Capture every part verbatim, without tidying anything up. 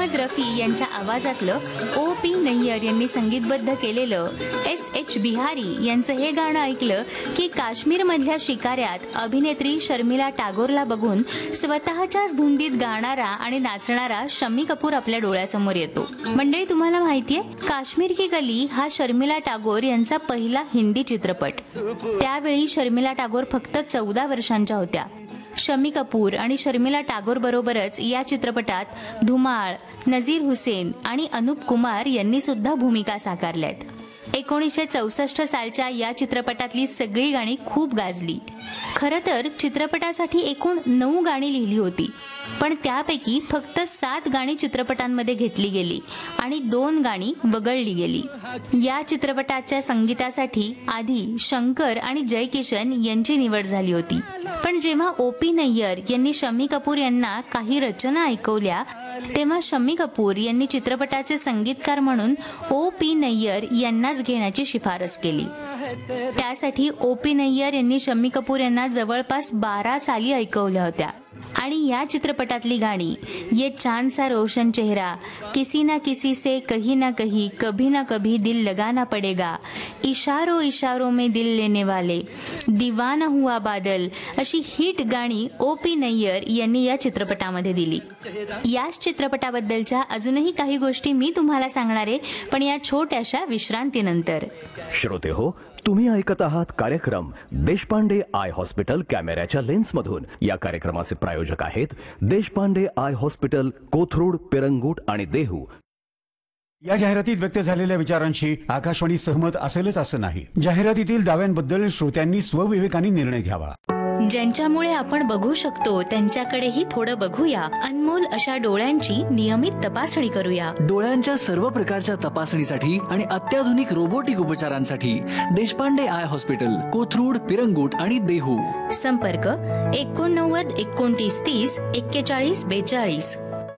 मोहम्मद रफी यांच्या आवाजातलं O P Nayyar यांनी संगीतबद्ध केलेलं एस एच बिहारी यांचं हे गाणं ऐकलं की काश्मीरमधल्या शिकाऱ्यात अभिनेत्री शर्मिला टागोरला बघून स्वतःच्याच धुंदीत गाणारा आणि नाचणारा शम्मी कपूर आपल्या डोळ्यासमोर येतो. मंडळी, तुम्हाला माहितीये, काश्मीर की कली हा शर्मिला टागोर यांचा पहिला हिंदी चित्रपट. त्यावेळी शर्मिला टागोर फक्त चौदा वर्षांच्या होत्या. शम्मी कपूर आणि शर्मिला टागोर बरोबरच या चित्रपटात धुमाळ, नजीर हुसेन आणि अनुप कुमार यांनी सुद्धा भूमिका साकारल्यात. एकोणीसशे चौसष्ट सालच्या या चित्रपटातली सगळी गाणी खूप गाजली. खरं तर चित्रपटासाठी एकूण नऊ गाणी लिहिली होती, पण त्यापैकी फक्त सात गाणी चित्रपटांमध्ये घेतली गेली आणि दोन गाणी वगळली गेली. या चित्रपटाच्या संगीतासाठी आधी शंकर आणि जय किशन यांची निवड झाली होती, पण जेव्हा ओ पी नय्यर यांनी शम्मी कपूर यांना काही रचना ऐकवल्या तेव्हा शम्मी कपूर यांनी चित्रपटाचे संगीतकार म्हणून ओ पी नय्यर यांनाच घेण्याची शिफारस केली. त्यासाठी ओ पी नय्यर यांनी शम्मी कपूर यांना जवळपास बारा चाली ऐकवल्या होत्या आणि या चित्रपटातली गाणी ये चांद सा रोशन चेहरा, किसी ना किसी से कहीं ना कहीं, कभी ना कभी दिल लगाना पडेगा, इशारों इशारों में दिल लेने वाले, दीवाना हुआ बादल अशी हिट गाणी ओ पी नय्यर यांनी या चित्रपटामध्ये दिली. याच चित्रपटाबद्दलच्या अजूनही काही गोष्टी मी तुम्हाला सांगणार आहे, पण या छोट्याशा विश्रांतीनंतर. श्रोते हो, तुम्ही ऐकत आहात कार्यक्रम देशपांडे आय हॉस्पिटल कॅमेऱ्याच्या लेन्समधून. या कार्यक्रमाचे प्रायोजक आहेत देशपांडे आय हॉस्पिटल, कोथरूड, पिरंगुट आणि देहू. या जाहिरातीत व्यक्त झालेल्या विचारांशी आकाशवाणी सहमत असेलच असं नाही. जाहिरातीतील दाव्यांबद्दल श्रोत्यांनी स्वविवेकाने निर्णय घ्यावा. ज्यांच्यामुळे आपण बघू शकतो त्यांच्याकडेही थोडं बघूया. अनमोल अशा डोळ्यांची नियमित तपासणी करूया. डोळ्यांच्या सर्व प्रकारच्या तपासणीसाठी आणि अत्याधुनिक रोबोटिक उपचारांसाठी देशपांडे आय हॉस्पिटल, कोथरूड, पिरंगुट आणि देहू. संपर्क एकोणनव्वद एकोणतीस तीस एक्केचाळीस बेचाळीस.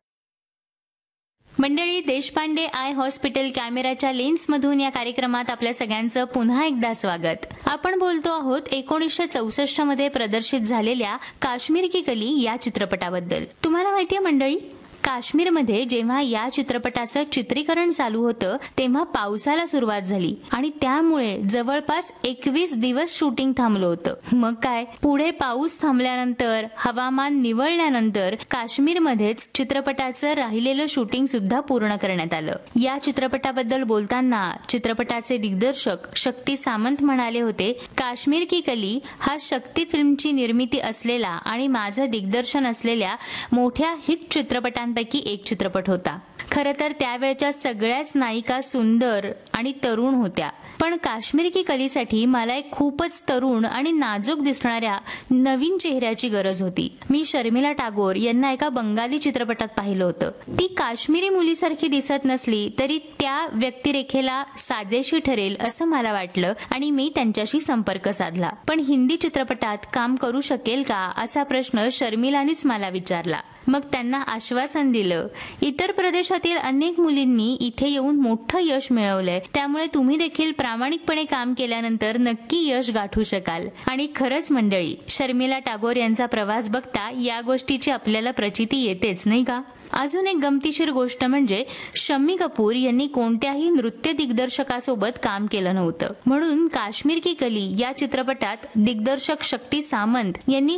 मंडळी, देशपांडे आय हॉस्पिटल कॅमेऱ्याच्या लेन्समधून या कार्यक्रमात आपल्या सगळ्यांचं पुन्हा एकदा स्वागत. आपण बोलतो आहोत एकोणीसशे चौसष्ट मध्ये प्रदर्शित झालेल्या काश्मीर की कली या चित्रपटाबद्दल. तुम्हाला माहितीये मंडळी, काश्मीरमध्ये जेव्हा या चित्रपटाचं चित्रीकरण चालू होतं तेव्हा पावसाला सुरुवात झाली आणि त्यामुळे जवळपास एकवीस दिवस शूटिंग थांबलं होतं. मग काय, पुढे पाऊस थांबल्यानंतर, हवामान निवळल्यानंतर काश्मीरमध्येच चित्रपटाचं राहिलेलं शूटिंग सुद्धा पूर्ण करण्यात आलं. या चित्रपटाबद्दल बोलताना चित्रपटाचे दिग्दर्शक शक्ती सामंत म्हणाले होते, काश्मीर की कली हा शक्ती फिल्मची निर्मिती असलेला आणि माझं दिग्दर्शन असलेल्या मोठ्या हिट चित्रपटां पैकी एक चित्रपट होता. खरं तर त्यावेळच्या सगळ्याच नायिका सुंदर आणि तरुण होत्या, पण काश्मीर की कलीसाठी मला एक खूपच तरुण आणि नाजूक दिसणाऱ्या नवीन चेहऱ्याची गरज होती. मी शर्मिला टागोर यांना एका बंगाली चित्रपटात पाहिलं होतं. ती काश्मीरी मुलीसारखी दिसत नसली तरी त्या व्यक्तिरेखेला साजेशी ठरेल असं मला वाटलं आणि मी त्यांच्याशी संपर्क साधला. पण हिंदी चित्रपटात काम करू शकेल का असा प्रश्न शर्मिलानीच मला विचारला. मग त्यांना आश्वासन दिलं, इतर प्रदेशातील अनेक मुलींनी इथे येऊन मोठं यश मिळवलंय, त्यामुळे तुम्ही देखील प्रामाणिकपणे काम केल्यानंतर नक्की यश गाठू शकाल. आणि खरंच मंडळी, शर्मिला टागोर यांचा प्रवास बघता या गोष्टीची आपल्याला प्रचिती येतेच, नाही का? अजून एक गमतीशीर गोष्ट म्हणजे शम्मी कपूर यांनी कोणत्याही नृत्य दिग्दर्शकासोबत काम केलं नव्हतं, म्हणून काश्मीर की कली या चित्रपटात दिग्दर्शक शक्ती सामंत यांनी